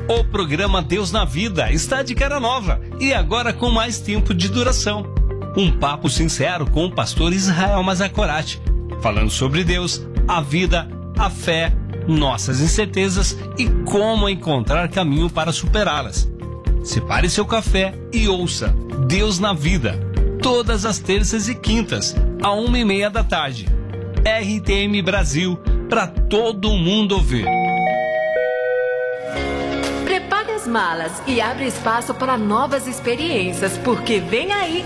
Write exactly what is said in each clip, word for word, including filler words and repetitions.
O programa Deus na Vida está de cara nova e agora com mais tempo de duração. Um papo sincero com o pastor Israel Mazakorati, falando sobre Deus, a vida, a fé, nossas incertezas e como encontrar caminho para superá-las. Separe seu café e ouça Deus na Vida, todas as terças e quintas, à uma e meia da tarde. R T M Brasil, para todo mundo ouvir. Prepare as malas e abre espaço para novas experiências, porque vem aí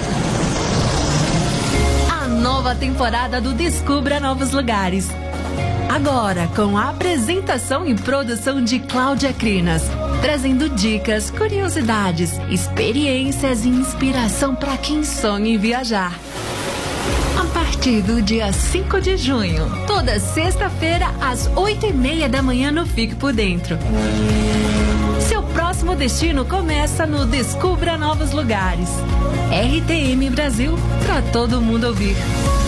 a nova temporada do Descubra Novos Lugares. Agora, com a apresentação e produção de Cláudia Crinas, trazendo dicas, curiosidades, experiências e inspiração para quem sonha em viajar. A partir do dia cinco de junho, toda sexta-feira, às oito e meia da manhã no Fique por Dentro. Seu próximo destino começa no Descubra Novos Lugares. R T M Brasil, para todo mundo ouvir.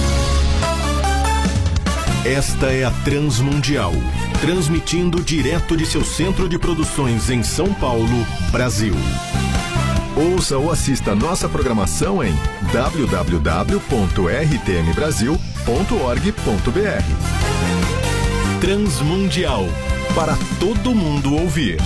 Esta é a Transmundial, transmitindo direto de seu centro de produções em São Paulo, Brasil. Ouça ou assista nossa programação em w w w ponto r t m brasil ponto org ponto b r. Transmundial, para todo mundo ouvir.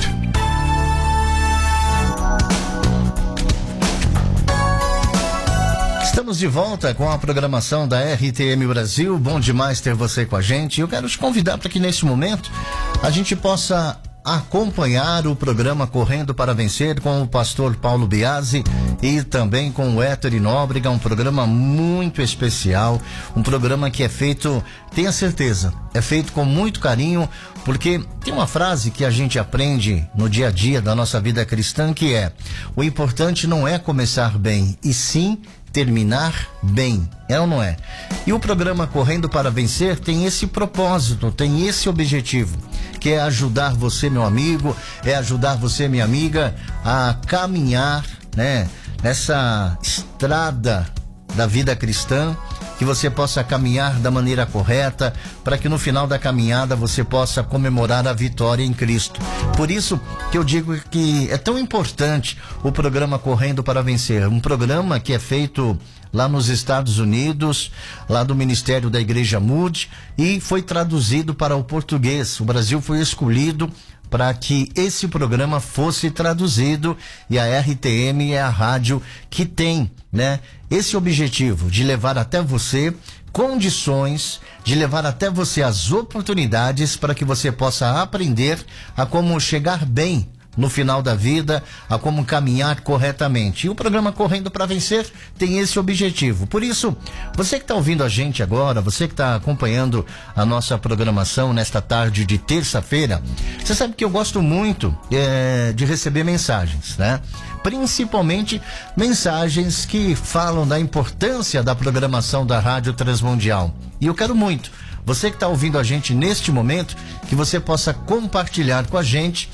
Estamos de volta com a programação da R T M Brasil. Bom demais ter você com a gente. Eu quero te convidar para que neste momento a gente possa acompanhar o programa Correndo para Vencer com o pastor Paulo Biasi e também com o Héctor Nóbrega, um programa muito especial, um programa que é feito, tenha certeza, é feito com muito carinho, porque tem uma frase que a gente aprende no dia a dia da nossa vida cristã, que é: o importante não é começar bem, e sim terminar bem, é ou não é? E o programa Correndo para Vencer tem esse propósito, tem esse objetivo, que é ajudar você, meu amigo, é ajudar você, minha amiga, a caminhar, né, nessa estrada da vida cristã, que você possa caminhar da maneira correta, para que no final da caminhada você possa comemorar a vitória em Cristo. Por isso que eu digo que é tão importante o programa Correndo para Vencer, um programa que é feito lá nos Estados Unidos, lá do Ministério da Igreja Moody, e foi traduzido para o português. O Brasil foi escolhido para que esse programa fosse traduzido, e a R T M é a rádio que tem, né, esse objetivo de levar até você condições, de levar até você as oportunidades para que você possa aprender a como chegar bem no final da vida, a como caminhar corretamente. E o programa Correndo para Vencer tem esse objetivo. Por isso, você que está ouvindo a gente agora, você que está acompanhando a nossa programação nesta tarde de terça-feira, você sabe que eu gosto muito é, de receber mensagens, né? Principalmente mensagens que falam da importância da programação da Rádio Transmundial. E eu quero muito, você que está ouvindo a gente neste momento, que você possa compartilhar com a gente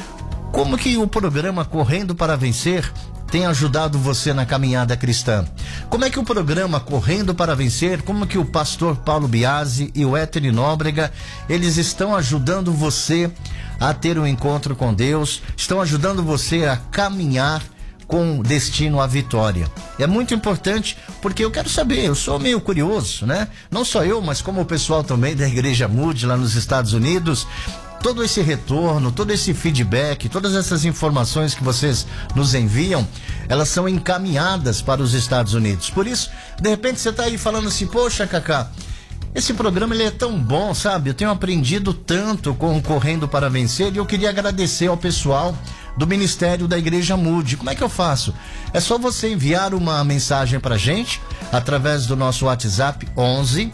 como que o programa Correndo para Vencer tem ajudado você na caminhada cristã. Como é que o programa Correndo para Vencer, como que o pastor Paulo Biasi e o Héctor Nóbrega, eles estão ajudando você a ter um encontro com Deus, estão ajudando você a caminhar com destino à vitória. É muito importante, porque eu quero saber, eu sou meio curioso, né? Não só eu, mas como o pessoal também da Igreja Moody lá nos Estados Unidos, todo esse retorno, todo esse feedback, todas essas informações que vocês nos enviam, elas são encaminhadas para os Estados Unidos. Por isso, de repente você está aí falando assim: poxa, Cacá, esse programa ele é tão bom, sabe? Eu tenho aprendido tanto com o Correndo para Vencer, e eu queria agradecer ao pessoal do Ministério da Igreja Moody. Como é que eu faço? É só você enviar uma mensagem para a gente através do nosso WhatsApp onze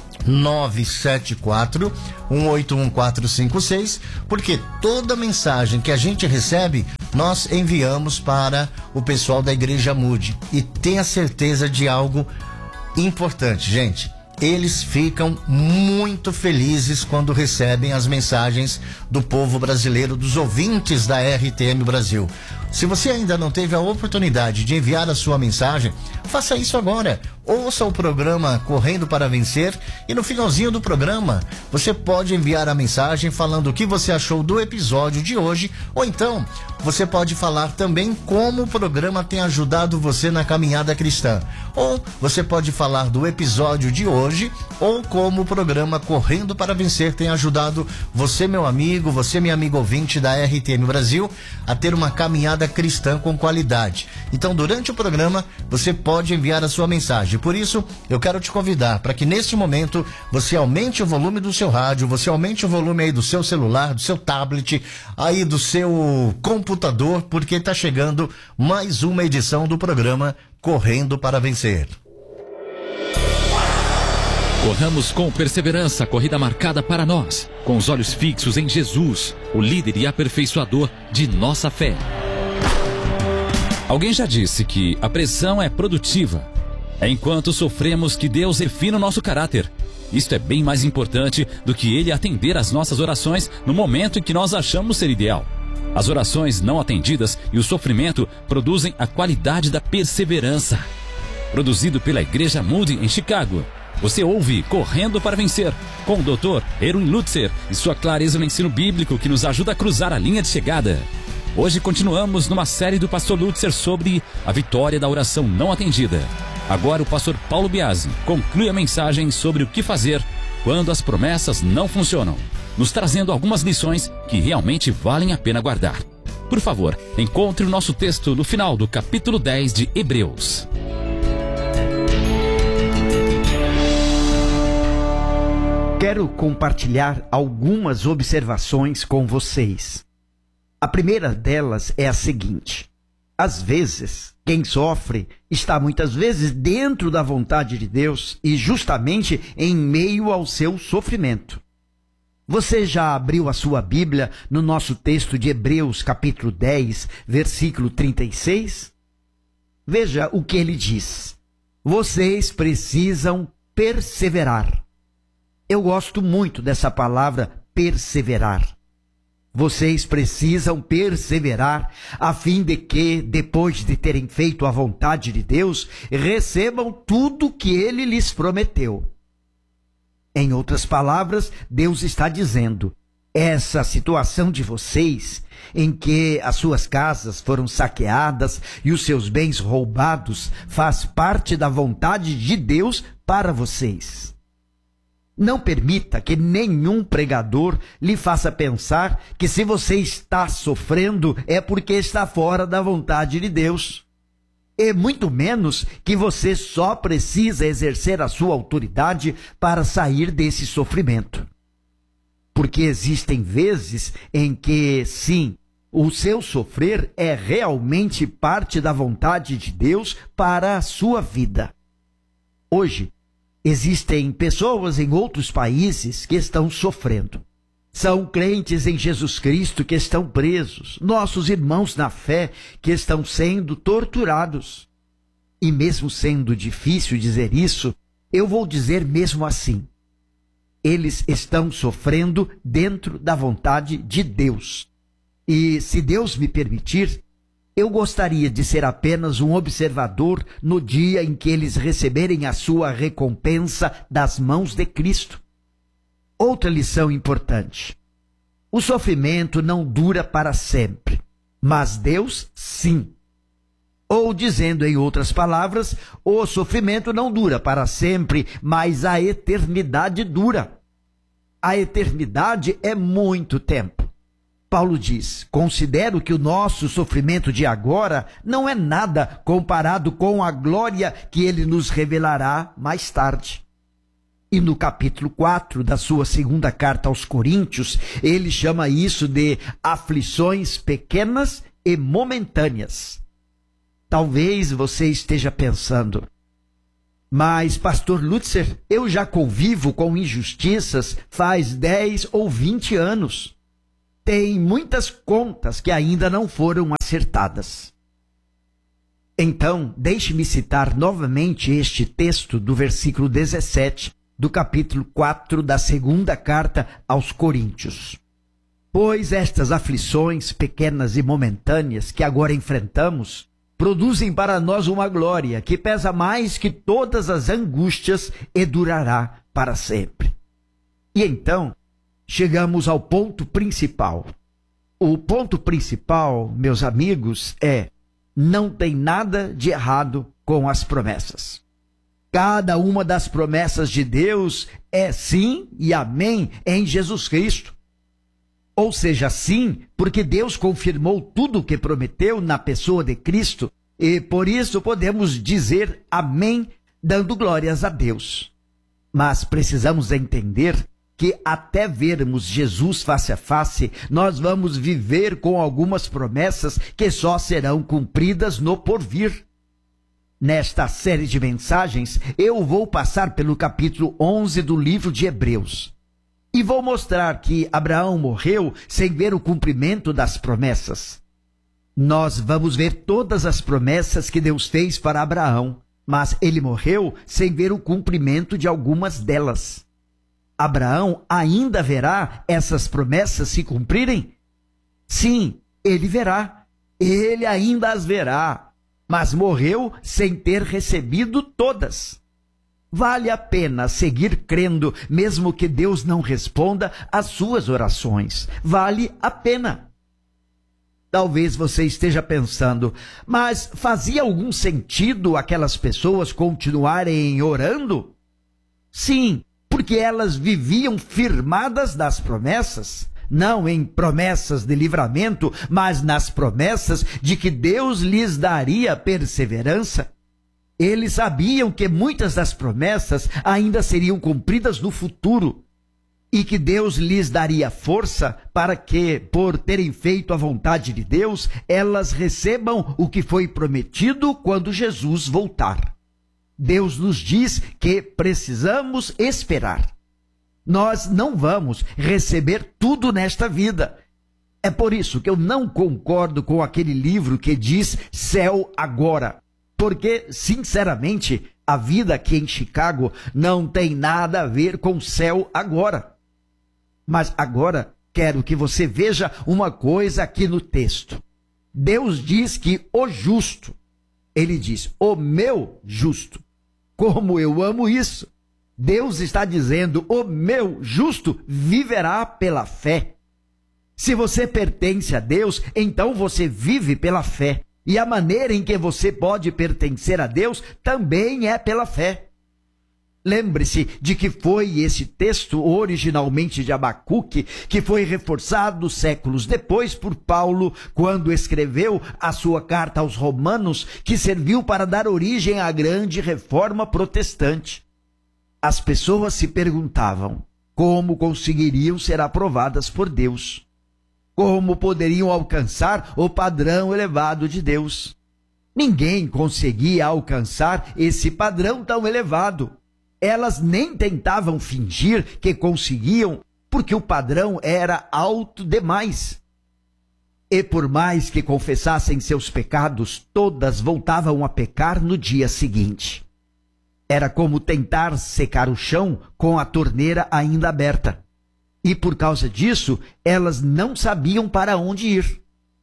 nove sete quatro um oito um quatro cinco seis, porque toda mensagem que a gente recebe, nós enviamos para o pessoal da Igreja Moody. E tenha certeza de algo importante, gente. eles ficam muito felizes quando recebem as mensagens do povo brasileiro, dos ouvintes da R T M Brasil. Se você ainda não teve a oportunidade de enviar a sua mensagem, faça isso agora. Ouça o programa Correndo para Vencer e no finalzinho do programa você pode enviar a mensagem falando o que você achou do episódio de hoje, ou então você pode falar também como o programa tem ajudado você na caminhada cristã. Ou você pode falar do episódio de hoje ou como o programa Correndo para Vencer tem ajudado você, meu amigo, você, minha amiga ouvinte da R T M Brasil, a ter uma caminhada cristã com qualidade. Então, durante o programa, você pode enviar a sua mensagem. Por isso, eu quero te convidar para que neste momento você aumente o volume do seu rádio, você aumente o volume aí do seu celular, do seu tablet, aí do seu computador, porque está chegando mais uma edição do programa Correndo para Vencer. Corramos com perseverança a corrida marcada para nós, com os olhos fixos em Jesus, o líder e aperfeiçoador de nossa fé. Alguém já disse que a pressão é produtiva. É enquanto sofremos que Deus refina o nosso caráter. Isto é bem mais importante do que Ele atender às nossas orações no momento em que nós achamos ser ideal. As orações não atendidas e o sofrimento produzem a qualidade da perseverança. Produzido pela Igreja Moody em Chicago, você ouve Correndo para Vencer, com o doutor Erwin Lutzer e sua clareza no ensino bíblico que nos ajuda a cruzar a linha de chegada. Hoje continuamos numa série do pastor Lutzer sobre a vitória da oração não atendida. Agora o pastor Paulo Biasi conclui a mensagem sobre o que fazer quando as promessas não funcionam, nos trazendo algumas lições que realmente valem a pena guardar. Por favor, encontre o nosso texto no final do capítulo dez de Hebreus. Quero compartilhar algumas observações com vocês. A primeira delas é a seguinte: às vezes, quem sofre está muitas vezes dentro da vontade de Deus e justamente em meio ao seu sofrimento. Você já abriu a sua Bíblia no nosso texto de Hebreus, capítulo dez, versículo trinta e seis? Veja o que ele diz. Vocês precisam perseverar. Eu gosto muito dessa palavra perseverar. Vocês precisam perseverar a fim de que, depois de terem feito a vontade de Deus, recebam tudo que Ele lhes prometeu. Em outras palavras, Deus está dizendo, essa situação de vocês, em que as suas casas foram saqueadas e os seus bens roubados, faz parte da vontade de Deus para vocês. Não permita que nenhum pregador lhe faça pensar que se você está sofrendo é porque está fora da vontade de Deus. E muito menos que você só precisa exercer a sua autoridade para sair desse sofrimento. Porque existem vezes em que, sim, o seu sofrer é realmente parte da vontade de Deus para a sua vida. Hoje, existem pessoas em outros países que estão sofrendo. São crentes em Jesus Cristo que estão presos, nossos irmãos na fé que estão sendo torturados. E mesmo sendo difícil dizer isso, eu vou dizer mesmo assim. Eles estão sofrendo dentro da vontade de Deus. E se Deus me permitir, eu gostaria de ser apenas um observador no dia em que eles receberem a sua recompensa das mãos de Cristo. Outra lição importante. O sofrimento não dura para sempre, mas Deus sim. Ou dizendo em outras palavras, o sofrimento não dura para sempre, mas a eternidade dura. A eternidade é muito tempo. Paulo diz, considero que o nosso sofrimento de agora não é nada comparado com a glória que ele nos revelará mais tarde. E no capítulo quatro da sua segunda carta aos Coríntios, ele chama isso de aflições pequenas e momentâneas. Talvez você esteja pensando, mas pastor Lutzer, eu já convivo com injustiças faz dez ou vinte anos. Tem muitas contas que ainda não foram acertadas. Então, deixe-me citar novamente este texto do versículo dezessete, do capítulo quatro da segunda carta aos Coríntios. Pois estas aflições pequenas e momentâneas que agora enfrentamos produzem para nós uma glória que pesa mais que todas as angústias e durará para sempre. E então, chegamos ao ponto principal. O ponto principal, meus amigos, é: não tem nada de errado com as promessas. Cada uma das promessas de Deus é sim e amém em Jesus Cristo. Ou seja, sim, porque Deus confirmou tudo o que prometeu na pessoa de Cristo, e por isso podemos dizer amém, dando glórias a Deus. Mas precisamos entender que até vermos Jesus face a face, nós vamos viver com algumas promessas que só serão cumpridas no porvir. Nesta série de mensagens, eu vou passar pelo capítulo onze do livro de Hebreus. E vou mostrar que Abraão morreu sem ver o cumprimento das promessas. Nós vamos ver todas as promessas que Deus fez para Abraão, mas ele morreu sem ver o cumprimento de algumas delas. Abraão ainda verá essas promessas se cumprirem? Sim, ele verá. Ele ainda as verá, mas morreu sem ter recebido todas. Vale a pena seguir crendo, mesmo que Deus não responda às suas orações. Vale a pena. Talvez você esteja pensando, mas fazia algum sentido aquelas pessoas continuarem orando? Sim, porque elas viviam firmadas das promessas, não em promessas de livramento, mas nas promessas de que Deus lhes daria perseverança. Eles sabiam que muitas das promessas ainda seriam cumpridas no futuro e que Deus lhes daria força para que, por terem feito a vontade de Deus, elas recebam o que foi prometido quando Jesus voltar. Deus nos diz que precisamos esperar. Nós não vamos receber tudo nesta vida. É por isso que eu não concordo com aquele livro que diz céu agora. Porque, sinceramente, a vida aqui em Chicago não tem nada a ver com céu agora. Mas agora quero que você veja uma coisa aqui no texto. Deus diz que o justo, ele diz, o meu justo. Como eu amo isso! Deus está dizendo, o meu justo viverá pela fé. Se você pertence a Deus, então você vive pela fé. E a maneira em que você pode pertencer a Deus também é pela fé. Lembre-se de que foi esse texto, originalmente de Abacuque, que foi reforçado séculos depois por Paulo, quando escreveu a sua carta aos Romanos, que serviu para dar origem à grande reforma protestante. As pessoas se perguntavam como conseguiriam ser aprovadas por Deus. Como poderiam alcançar o padrão elevado de Deus? Ninguém conseguia alcançar esse padrão tão elevado. Elas nem tentavam fingir que conseguiam, porque o padrão era alto demais. E por mais que confessassem seus pecados, todas voltavam a pecar no dia seguinte. Era como tentar secar o chão com a torneira ainda aberta. E por causa disso, elas não sabiam para onde ir.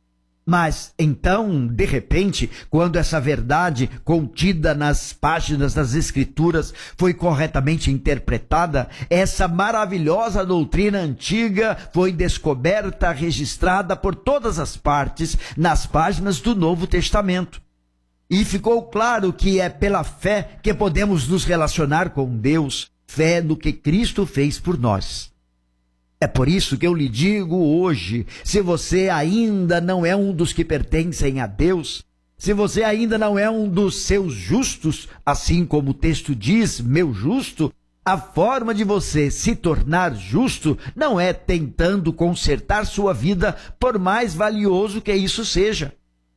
Mas então, de repente, quando essa verdade contida nas páginas das Escrituras foi corretamente interpretada, essa maravilhosa doutrina antiga foi descoberta, registrada por todas as partes nas páginas do Novo Testamento. E ficou claro que é pela fé que podemos nos relacionar com Deus, fé no que Cristo fez por nós. É por isso que eu lhe digo hoje, se você ainda não é um dos que pertencem a Deus, se você ainda não é um dos seus justos, assim como o texto diz, meu justo, a forma de você se tornar justo não é tentando consertar sua vida, por mais valioso que isso seja.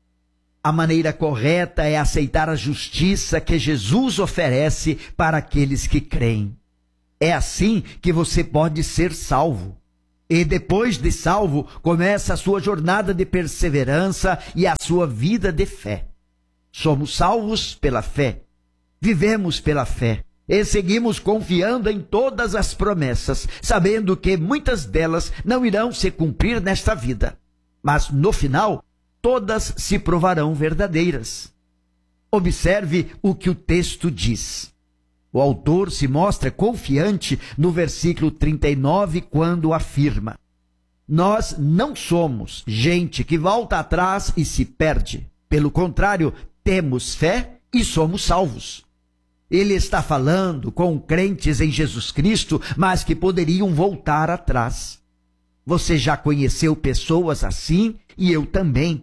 A maneira correta é aceitar a justiça que Jesus oferece para aqueles que creem. É assim que você pode ser salvo. E depois de salvo, começa a sua jornada de perseverança e a sua vida de fé. Somos salvos pela fé. Vivemos pela fé. E seguimos confiando em todas as promessas, sabendo que muitas delas não irão se cumprir nesta vida, mas no final, todas se provarão verdadeiras. Observe o que o texto diz. O autor se mostra confiante no versículo trinta e nove, quando afirma: nós não somos gente que volta atrás e se perde. Pelo contrário, temos fé e somos salvos. Ele está falando com crentes em Jesus Cristo, mas que poderiam voltar atrás. Você já conheceu pessoas assim, e eu também.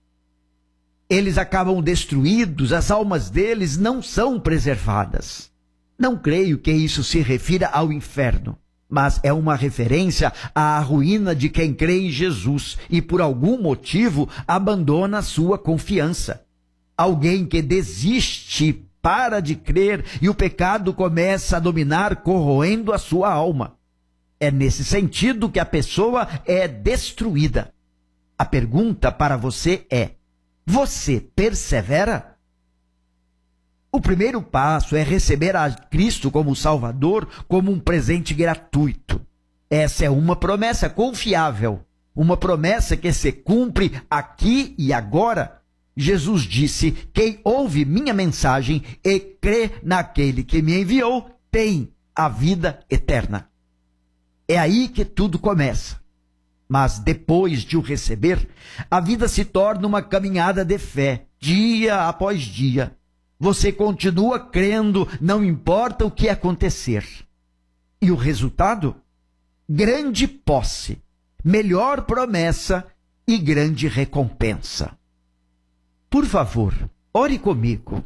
Eles acabam destruídos, as almas deles não são preservadas. Não creio que isso se refira ao inferno, mas é uma referência à ruína de quem crê em Jesus e por algum motivo abandona a sua confiança. Alguém que desiste, para de crer e o pecado começa a dominar, corroendo a sua alma. É nesse sentido que a pessoa é destruída. A pergunta para você é: você persevera? O primeiro passo é receber a Cristo como Salvador, como um presente gratuito. Essa é uma promessa confiável, uma promessa que se cumpre aqui e agora. Jesus disse: quem ouve minha mensagem e crê naquele que me enviou, tem a vida eterna. É aí que tudo começa. Mas depois de o receber, a vida se torna uma caminhada de fé, dia após dia. Você continua crendo, não importa o que acontecer. E o resultado? Grande posse, melhor promessa e grande recompensa. Por favor, ore comigo.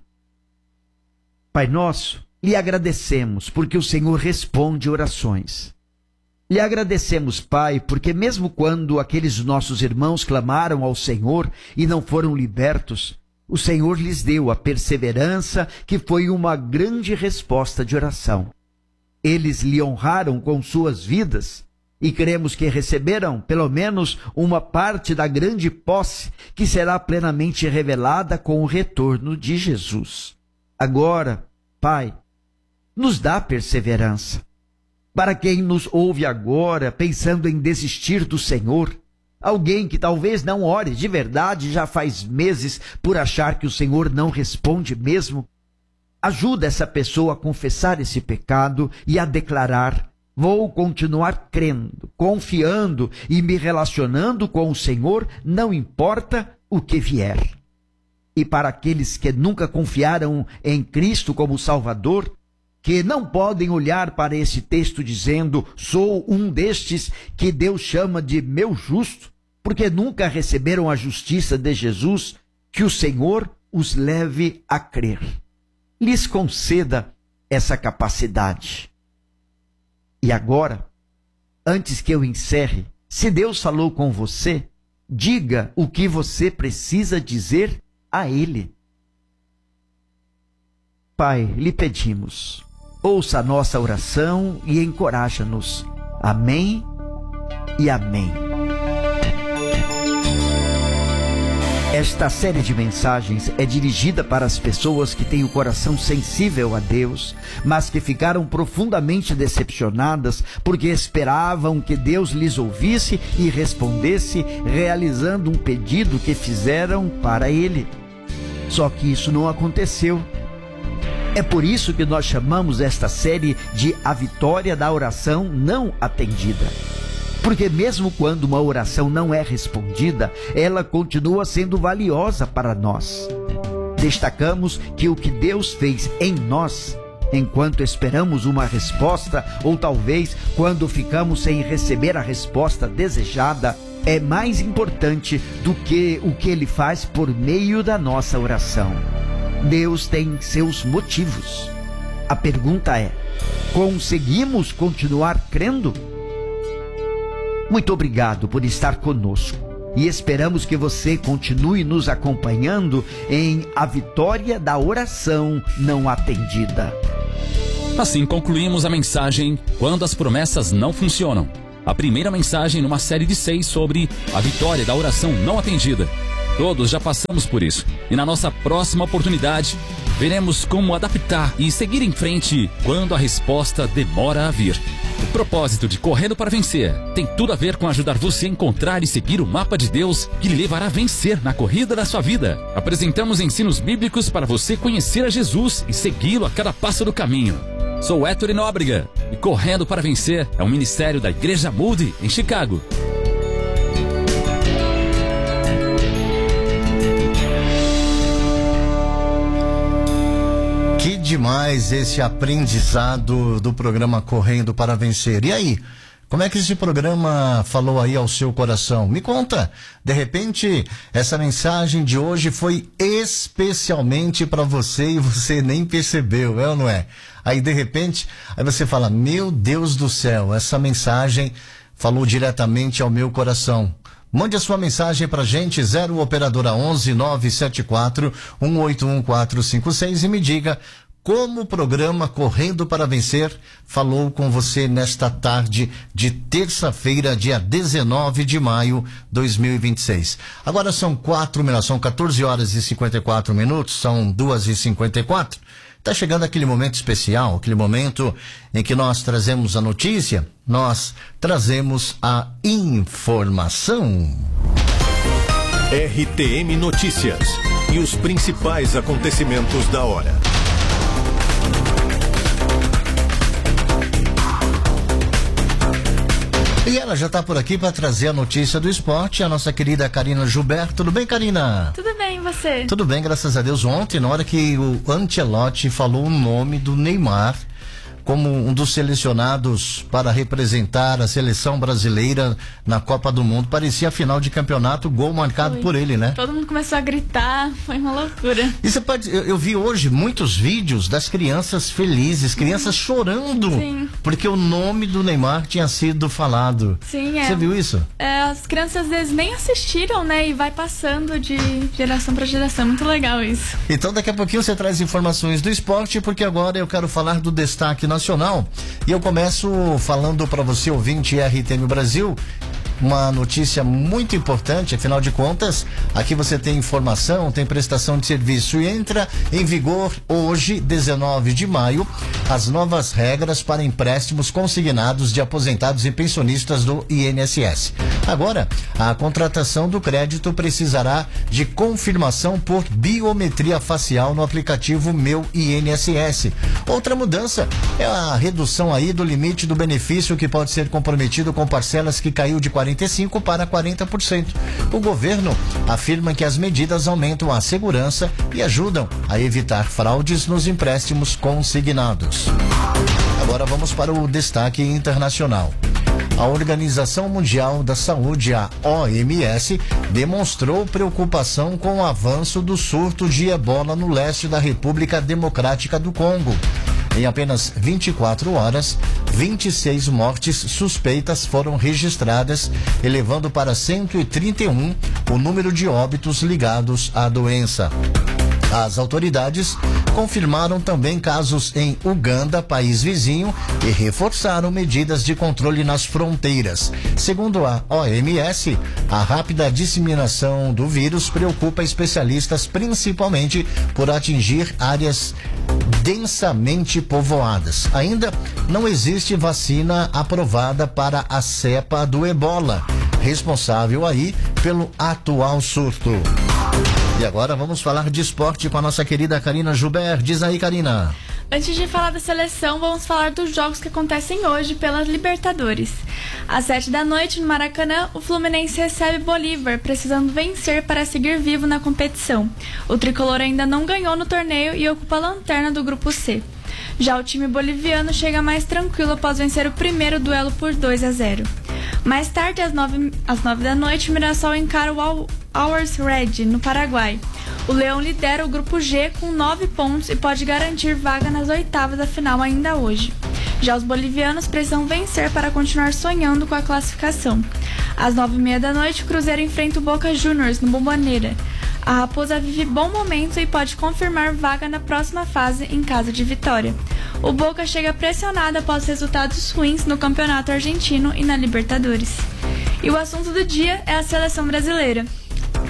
Pai nosso, lhe agradecemos porque o Senhor responde orações. Lhe agradecemos, Pai, porque mesmo quando aqueles nossos irmãos clamaram ao Senhor e não foram libertos, o Senhor lhes deu a perseverança, que foi uma grande resposta de oração. Eles lhe honraram com suas vidas e cremos que receberam pelo menos uma parte da grande posse que será plenamente revelada com o retorno de Jesus. Agora, Pai, nos dá perseverança. Para quem nos ouve agora pensando em desistir do Senhor, alguém que talvez não ore de verdade já faz meses por achar que o Senhor não responde mesmo, ajuda essa pessoa a confessar esse pecado e a declarar: vou continuar crendo, confiando e me relacionando com o Senhor, não importa o que vier. E para aqueles que nunca confiaram em Cristo como Salvador, que não podem olhar para esse texto dizendo: sou um destes que Deus chama de meu justo, porque nunca receberam a justiça de Jesus, que o Senhor os leve a crer. Lhes conceda essa capacidade. E agora, antes que eu encerre, se Deus falou com você, diga o que você precisa dizer a Ele. Pai, lhe pedimos, ouça a nossa oração e encoraja-nos. Amém e amém. Esta série de mensagens é dirigida para as pessoas que têm o coração sensível a Deus, mas que ficaram profundamente decepcionadas porque esperavam que Deus lhes ouvisse e respondesse, realizando um pedido que fizeram para Ele. Só que isso não aconteceu. É por isso que nós chamamos esta série de A Vitória da Oração Não Atendida. Porque mesmo quando uma oração não é respondida, ela continua sendo valiosa para nós. Destacamos que o que Deus fez em nós, enquanto esperamos uma resposta, ou talvez quando ficamos sem receber a resposta desejada, é mais importante do que o que Ele faz por meio da nossa oração. Deus tem seus motivos. A pergunta é: conseguimos continuar crendo? Muito obrigado por estar conosco e esperamos que você continue nos acompanhando em A Vitória da Oração Não Atendida. Assim concluímos a mensagem Quando as Promessas Não Funcionam. A primeira mensagem numa série de seis sobre a vitória da oração não atendida. Todos já passamos por isso e na nossa próxima oportunidade veremos como adaptar e seguir em frente quando a resposta demora a vir. O propósito de Correndo para Vencer tem tudo a ver com ajudar você a encontrar e seguir o mapa de Deus que lhe levará a vencer na corrida da sua vida. Apresentamos ensinos bíblicos para você conhecer a Jesus e segui-lo a cada passo do caminho. Sou Héctor Nóbrega e Correndo para Vencer é um ministério da Igreja Moody em Chicago. Que demais esse aprendizado do programa Correndo para Vencer. E aí, como é que esse programa falou aí ao seu coração? Me conta. De repente, essa mensagem de hoje foi especialmente para você e você nem percebeu, é ou não é? Aí, de repente, aí você fala, meu Deus do céu, essa mensagem falou diretamente ao meu coração. Mande a sua mensagem pra gente, zero operadora onze, nove sete quatro, um oito um quatro cinco seis e me diga como o programa Correndo para Vencer falou com você nesta tarde de terça-feira, dia dezenove de maio de dois mil e vinte e seis. Agora são quatro minutos, são quatorze horas e cinquenta e quatro minutos, são duas e cinquenta e quatro. Está chegando aquele momento especial, aquele momento em que nós trazemos a notícia, nós trazemos a informação. R T M Notícias e os principais acontecimentos da hora. E ela já está por aqui para trazer a notícia do esporte, a nossa querida Karina Gilberto. Tudo bem, Karina? Tudo bem, e você? Tudo bem, graças a Deus. Ontem, na hora que o Ancelotti falou o nome do Neymar como um dos selecionados para representar a seleção brasileira na Copa do Mundo, parecia a final de campeonato, gol marcado foi. por ele, né? Todo mundo começou a gritar, foi uma loucura. E você pode, eu, eu vi hoje muitos vídeos das crianças felizes, crianças chorando, Sim. porque o nome do Neymar tinha sido falado. Sim, é. Você viu isso? É, as crianças às vezes nem assistiram, né? E vai passando de geração para geração. Muito legal isso. Então daqui a pouquinho você traz informações do esporte, porque agora eu quero falar do destaque nacional. E eu começo falando para você, ouvinte R T M Brasil, uma notícia muito importante, afinal de contas, aqui você tem informação, tem prestação de serviço e entra em vigor hoje, dezenove de maio, as novas regras para empréstimos consignados de aposentados e pensionistas do I N S S. Agora, a contratação do crédito precisará de confirmação por biometria facial no aplicativo Meu I N S S. Outra mudança é a redução aí do limite do benefício que pode ser comprometido com parcelas que caiu de quarenta e cinco por cento para quarenta por cento. O governo afirma que as medidas aumentam a segurança e ajudam a evitar fraudes nos empréstimos consignados. Agora vamos para o destaque internacional. A Organização Mundial da Saúde, a O M S, demonstrou preocupação com o avanço do surto de ebola no leste da República Democrática do Congo. Em apenas vinte e quatro horas, vinte e seis mortes suspeitas foram registradas, elevando para cento e trinta e um o número de óbitos ligados à doença. As autoridades confirmaram também casos em Uganda, país vizinho, e reforçaram medidas de controle nas fronteiras. Segundo a O M S, a rápida disseminação do vírus preocupa especialistas, principalmente por atingir áreas densamente povoadas. Ainda não existe vacina aprovada para a cepa do ebola, responsável aí pelo atual surto. E agora vamos falar de esporte com a nossa querida Karina Gilberto. Diz aí, Karina. Antes de falar da seleção, vamos falar dos jogos que acontecem hoje pela Libertadores. Às sete da noite, no Maracanã, o Fluminense recebe Bolívar, precisando vencer para seguir vivo na competição. O tricolor ainda não ganhou no torneio e ocupa a lanterna do Grupo C. Já o time boliviano chega mais tranquilo após vencer o primeiro duelo por dois a zero. Mais tarde, às nove, às nove da noite, o Mirassol encara o Always Red, no Paraguai. O Leão lidera o Grupo G com nove pontos e pode garantir vaga nas oitavas da final ainda hoje. Já os bolivianos precisam vencer para continuar sonhando com a classificação. Às nove e meia da noite, o Cruzeiro enfrenta o Boca Juniors, no Bombonera. A Raposa vive bom momento e pode confirmar vaga na próxima fase em caso de vitória. O Boca chega pressionado após resultados ruins no Campeonato Argentino e na Libertadores. E o assunto do dia é a seleção brasileira.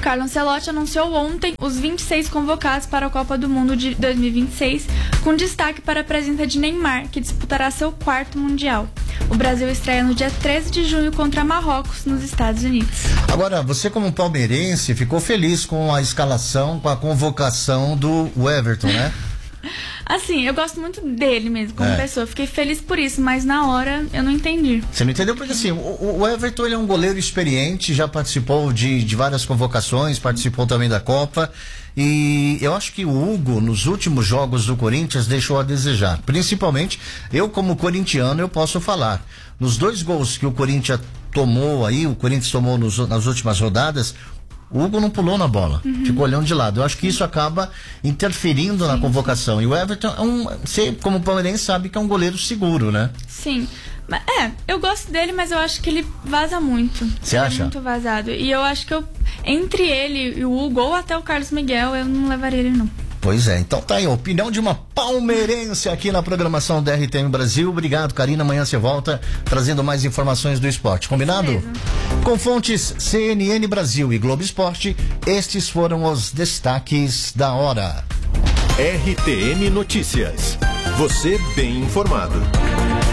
Carlo Ancelotti anunciou ontem os vinte e seis convocados para a Copa do Mundo de dois mil e vinte e seis, com destaque para a presença de Neymar, que disputará seu quarto Mundial. O Brasil estreia no dia treze de junho contra Marrocos, nos Estados Unidos. Agora, você como palmeirense ficou feliz com a escalação, com a convocação do Everton, né? Assim, eu gosto muito dele mesmo, como É. pessoa. Fiquei feliz por isso, mas na hora eu não entendi. Você não entendeu? Porque assim, o, o Everton ele é um goleiro experiente, já participou de, de várias convocações, participou também da Copa. E eu acho que o Hugo, nos últimos jogos do Corinthians, deixou a desejar. Principalmente, eu como corintiano, eu posso falar. Nos dois gols que o Corinthians tomou aí, o Corinthians tomou nos, nas últimas rodadas, o Hugo não pulou na bola, uhum. ficou olhando de lado. Eu acho que isso acaba interferindo sim, na convocação. Sim. E o Everton, é um, você como palmeirense sabe que é um goleiro seguro, né? Sim. É, eu gosto dele, mas eu acho que ele vaza muito. Você ele acha? É muito vazado. E eu acho que eu, entre ele e o Hugo, ou até o Carlos Miguel, eu não levaria ele não. Pois é, então tá aí a opinião de uma palmeirense aqui na programação da R T M Brasil. Obrigado, Karina. Amanhã você volta trazendo mais informações do esporte. Combinado? Com fontes C N N Brasil e Globo Esporte, estes foram os destaques da hora. R T M Notícias. Você bem informado.